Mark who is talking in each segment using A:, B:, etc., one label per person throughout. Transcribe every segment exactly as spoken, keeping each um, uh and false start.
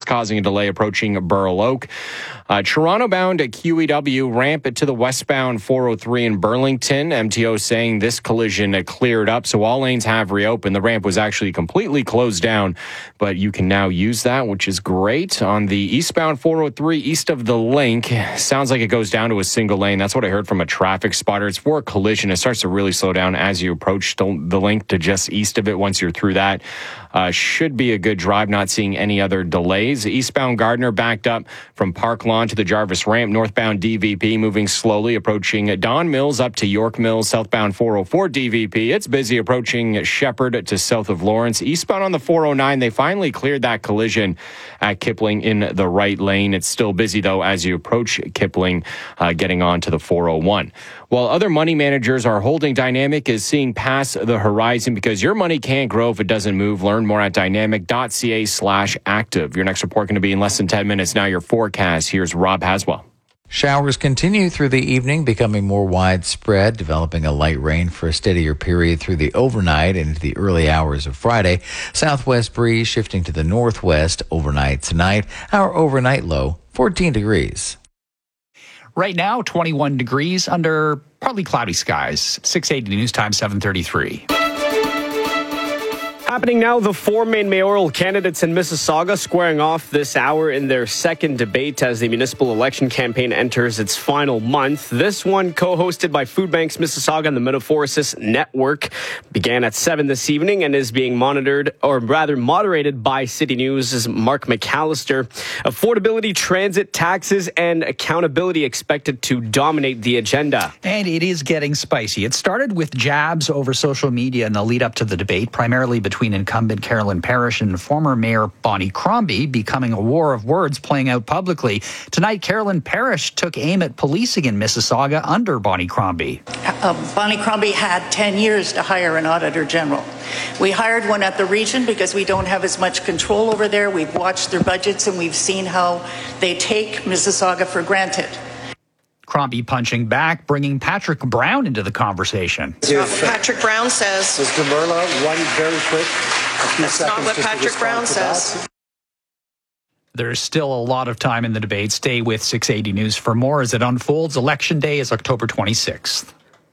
A: causing a delay approaching Burl Oak. Uh, Toronto-bound at Q E W ramp to the westbound four oh three in Burlington. M T O saying this collision uh, cleared up, so all lanes have reopened. The ramp was actually completely closed down, but you can now use that, which is great. On the eastbound four oh three east of the link, sounds like it goes down to a single lane. That's what I heard from a traffic spotter. It's for a collision. It starts to really slow down as you approach the, the link to just east of it. Once you're through that, uh, should be a good drive. Not seeing any other delays. Eastbound Gardner backed up from Park Lawn to the Jarvis ramp. Northbound D V P moving slowly, approaching Don Mills up to York Mills. Southbound four oh four D V P. It's busy approaching Shepherd to south of Lawrence. Eastbound on the four oh nine, they finally cleared that collision at Kipling in the right lane. It's still busy, though, as you approach Kipling, uh, getting on to the four oh one. While other money managers are holding, Dynamic is seeing past the horizon because your money can't grow if it doesn't move. Learn more at dynamic.ca slash active. Your next report going to be in less than ten minutes. Now your forecast. Here's Rob Haswell.
B: Showers continue through the evening, becoming more widespread, developing a light rain for a steadier period through the overnight and into the early hours of Friday. Southwest breeze shifting to the northwest overnight tonight. Our overnight low, fourteen degrees.
C: Right now, twenty-one degrees under partly cloudy skies. six eighty News Time, seven thirty-three.
D: Happening now, the four main mayoral candidates in Mississauga squaring off this hour in their second debate as the municipal election campaign enters its final month. This one, co-hosted by Food Banks Mississauga and the Metaphorosis Network, began at seven this evening and is being monitored, or rather moderated by City News' Mark McAllister. Affordability, transit, taxes, and accountability expected to dominate the agenda.
C: And it is getting spicy. It started with jabs over social media in the lead up to the debate, primarily between between incumbent Carolyn Parrish and former Mayor Bonnie Crombie, becoming a war of words playing out publicly. Tonight, Carolyn Parrish took aim at policing in Mississauga under Bonnie Crombie.
E: Uh, Bonnie Crombie had ten years to hire an auditor general. We hired one at the region because we don't have as much control over there. We've watched their budgets and we've seen how they take Mississauga for granted.
C: Crombie punching back, bringing Patrick Brown into the conversation.
F: That's not what Patrick Brown says.
G: Mister Merla, one very quick.
F: That's not what Patrick Brown says.
C: There's still a lot of time in the debate. Stay with six eighty News for more as it unfolds. Election Day is October twenty-sixth.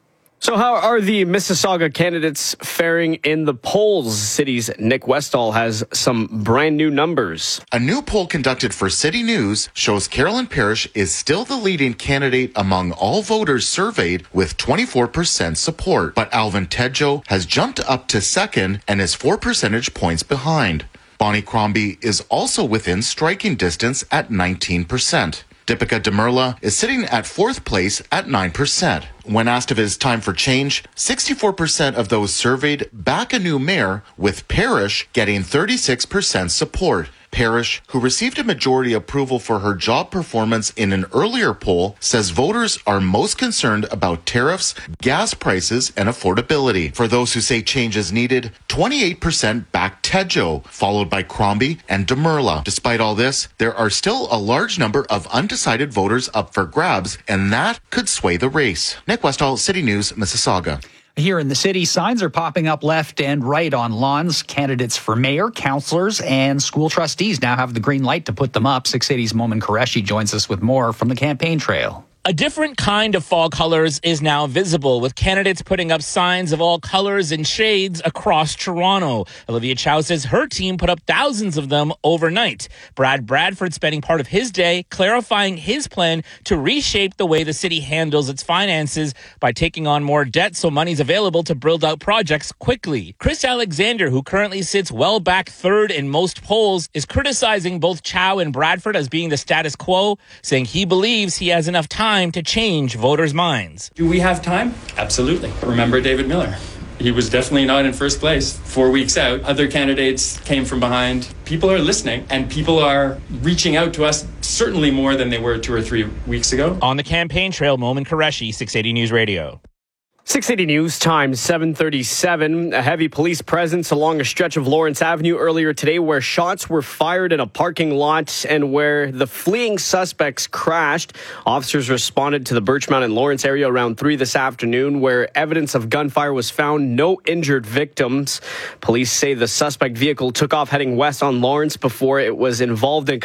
D: So how are the Mississauga candidates faring in the polls? City's Nick Westall has some brand new numbers.
H: A new poll conducted for City News shows Carolyn Parrish is still the leading candidate among all voters surveyed with twenty-four percent support. But Alvin Tedjo has jumped up to second and is four percentage points behind. Bonnie Crombie is also within striking distance at nineteen percent. Deepika Demerla is sitting at fourth place at nine percent. When asked if it is time for change, sixty-four percent of those surveyed back a new mayor, with Parrish getting thirty-six percent support. Parrish, who received a majority approval for her job performance in an earlier poll, says voters are most concerned about tariffs, gas prices, and affordability. For those who say change is needed, twenty-eight percent back Tedjo, followed by Crombie and Demerla. Despite all this, there are still a large number of undecided voters up for grabs, and that could sway the race. Nick Westall, City News, Mississauga.
C: Here in the city, signs are popping up left and right on lawns. Candidates for mayor, councillors, and school trustees now have the green light to put them up. six eighty's Momin Qureshi joins us with more from the campaign trail.
I: A different kind of fall colors is now visible, with candidates putting up signs of all colors and shades across Toronto. Olivia Chow says her team put up thousands of them overnight. Brad Bradford spending part of his day clarifying his plan to reshape the way the city handles its finances by taking on more debt so money's available to build out projects quickly. Chris Alexander, who currently sits well back third in most polls, is criticizing both Chow and Bradford as being the status quo, saying he believes he has enough time to change voters' minds.
J: Do we have time? Absolutely. Remember David Miller. He was definitely not in first place four weeks out. Other candidates came from behind. People are listening, and people are reaching out to us certainly more than they were two or three weeks ago.
I: On the campaign trail, Momin Qureshi, six eighty News Radio.
D: six eighty News Time, seven thirty-seven. A heavy police presence along a stretch of Lawrence Avenue earlier today where shots were fired in a parking lot and where the fleeing suspects crashed. Officers responded to the Birchmount and Lawrence area around three this afternoon where evidence of gunfire was found. No injured victims. Police say the suspect vehicle took off heading west on Lawrence before it was involved in